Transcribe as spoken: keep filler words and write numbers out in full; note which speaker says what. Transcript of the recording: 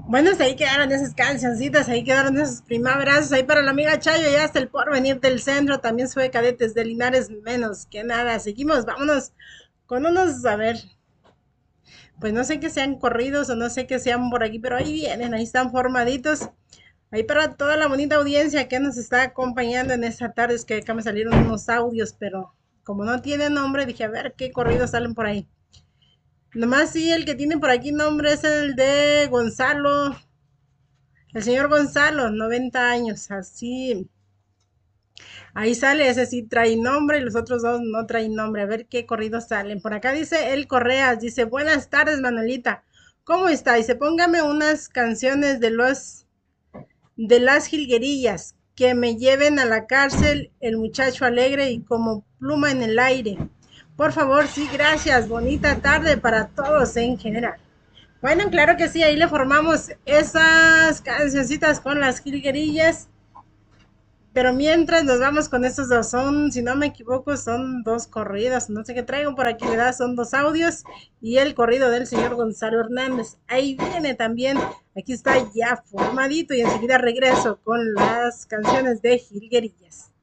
Speaker 1: Bueno, hasta ahí quedaron esas cancioncitas, ahí quedaron esos primaverazos, ahí para la amiga Chayo, ya hasta el porvenir del centro, también sube cadetes de Linares, menos que nada. Seguimos, vámonos con unos, a ver, pues no sé que sean corridos o no sé que sean por aquí, pero ahí vienen, ahí están formaditos. Ahí para toda la bonita audiencia que nos está acompañando en esta tarde, es que acá me salieron unos audios, pero como no tiene nombre, dije a ver qué corridos salen por ahí. Nomás sí, el que tiene por aquí nombre es el de Gonzalo, el señor Gonzalo, noventa años, así. Ahí sale, ese sí trae nombre y los otros dos no traen nombre. A ver qué corridos salen. Por acá dice el Correas, dice, buenas tardes, Manuelita. ¿Cómo está? Dice, póngame unas canciones de los de las jilguerillas que me lleven a la cárcel, el muchacho alegre y como pluma en el aire. Por favor, sí, gracias. Bonita tarde para todos en general. Bueno, claro que sí, ahí le formamos esas cancioncitas con las jilguerillas. Pero mientras nos vamos con estos dos, son, si no me equivoco, son dos corridos. No sé qué traigo por aquí, ¿verdad? Son dos audios y el corrido del señor Gonzalo Hernández. Ahí viene también, aquí está ya formadito y enseguida regreso con las canciones de Jilguerillas.